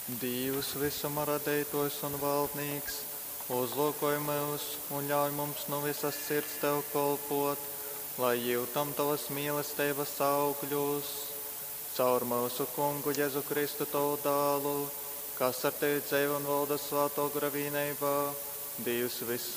Dievs visuma radītājs un valdnieks, uzlūkoj mūs un ļauj mums no visas sirds tev kalpot, lai jūtam tavas mīlestības augļus. Caur mūsu kungu Jēzu Kristu tavu dēlu, kas ar tevi dzīvo un valda svētā gravīnībā, Dievs viss